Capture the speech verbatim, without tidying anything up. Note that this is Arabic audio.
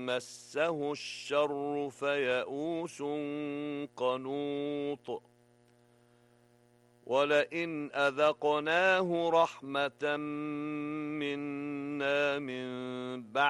مسه الشر فيئوس قنوط ولئن أذقناه رحمة منا من بعد